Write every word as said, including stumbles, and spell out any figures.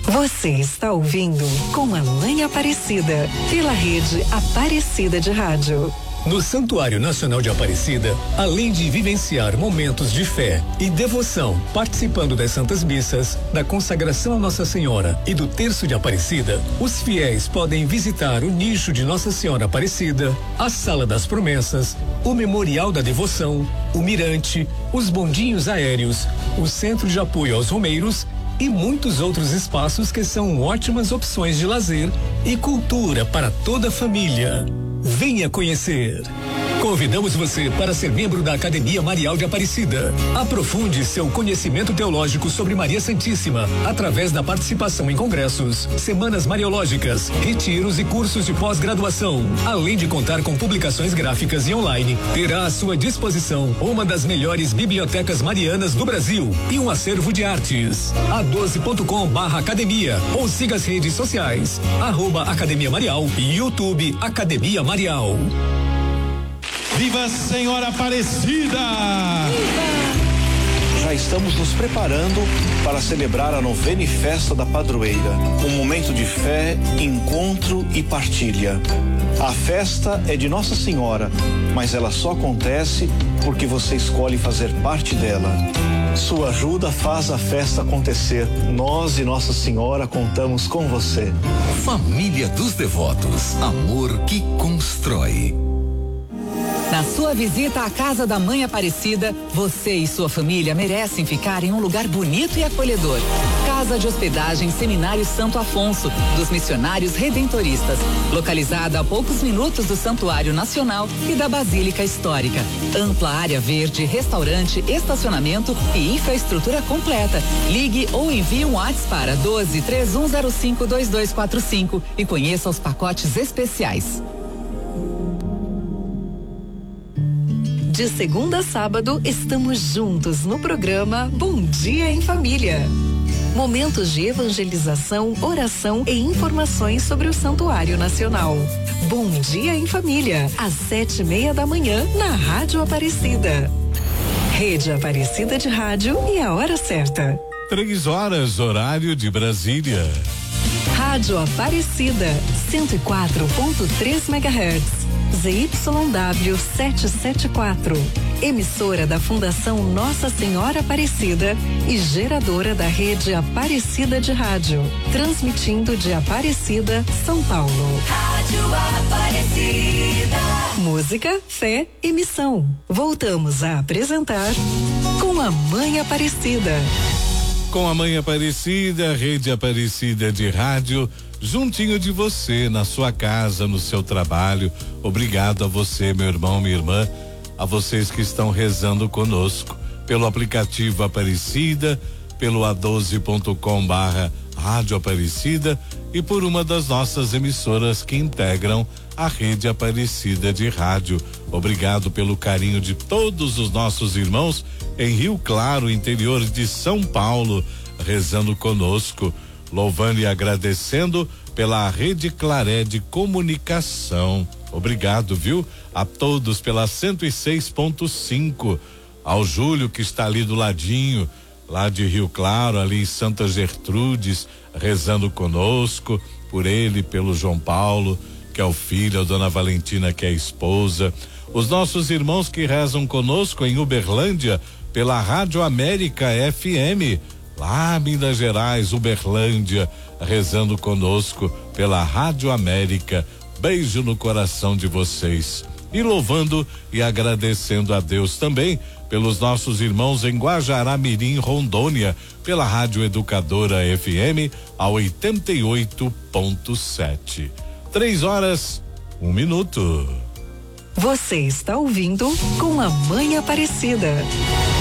Você está ouvindo Com a Mãe Aparecida, pela rede Aparecida de Rádio. No Santuário Nacional de Aparecida, além de vivenciar momentos de fé e devoção, participando das Santas Missas, da consagração a Nossa Senhora e do Terço de Aparecida, os fiéis podem visitar o nicho de Nossa Senhora Aparecida, a Sala das Promessas, o Memorial da Devoção, o Mirante, os bondinhos aéreos, o Centro de Apoio aos Romeiros e muitos outros espaços que são ótimas opções de lazer e cultura para toda a família. Venha conhecer. Convidamos você para ser membro da Academia Marial de Aparecida. Aprofunde seu conhecimento teológico sobre Maria Santíssima através da participação em congressos, semanas mariológicas, retiros e cursos de pós-graduação. Além de contar com publicações gráficas e online, terá à sua disposição uma das melhores bibliotecas marianas do Brasil e um acervo de artes. a doze ponto com barra academia ou siga as redes sociais, arroba Academia Marial e YouTube Academia Marial. Viva Senhora Aparecida! Já estamos nos preparando para celebrar a novena e festa da padroeira. Um momento de fé, encontro e partilha. A festa é de Nossa Senhora, mas ela só acontece porque você escolhe fazer parte dela. Sua ajuda faz a festa acontecer. Nós e Nossa Senhora contamos com você. Família dos Devotos. Amor que constrói. Na sua visita à Casa da Mãe Aparecida, você e sua família merecem ficar em um lugar bonito e acolhedor. Casa de Hospedagem Seminário Santo Afonso, dos Missionários Redentoristas, localizada a poucos minutos do Santuário Nacional e da Basílica Histórica. Ampla área verde, restaurante, estacionamento e infraestrutura completa. Ligue ou envie um WhatsApp para doze, três um zero cinco, dois dois quatro cinco e conheça os pacotes especiais. De segunda a sábado, estamos juntos no programa Bom Dia em Família. Momentos de evangelização, oração e informações sobre o Santuário Nacional. Bom Dia em Família, às sete e meia da manhã, na Rádio Aparecida. Rede Aparecida de Rádio e a hora certa. Três horas, horário de Brasília. Rádio Aparecida, cento e quatro ponto três megahertz. Z Y W setecentos e setenta e quatro, emissora da Fundação Nossa Senhora Aparecida e geradora da rede Aparecida de Rádio, transmitindo de Aparecida, São Paulo. Rádio Aparecida. Música, fé e missão. Voltamos a apresentar Com a Mãe Aparecida. Com a Mãe Aparecida, rede Aparecida de Rádio, juntinho de você, na sua casa, no seu trabalho. Obrigado a você, meu irmão, minha irmã, a vocês que estão rezando conosco, pelo aplicativo Aparecida, pelo a doze ponto com barra Rádio Aparecida e por uma das nossas emissoras que integram a rede Aparecida de Rádio. Obrigado pelo carinho de todos os nossos irmãos em Rio Claro, interior de São Paulo, rezando conosco, louvando e agradecendo pela Rede Claré de Comunicação. Obrigado, viu? A todos pela cento e seis ponto cinco, ao Júlio que está ali do ladinho, lá de Rio Claro, ali em Santa Gertrudes, rezando conosco, por ele, pelo João Paulo, que é o filho, a dona Valentina, que é a esposa, os nossos irmãos que rezam conosco em Uberlândia, pela Rádio América F M, lá Minas Gerais, Uberlândia, rezando conosco pela Rádio América. Beijo no coração de vocês. E louvando e agradecendo a Deus também pelos nossos irmãos em Guajará-Mirim, Rondônia, pela Rádio Educadora F M a oitenta e oito ponto sete. Três horas, um minuto. Você está ouvindo Com a Mãe Aparecida.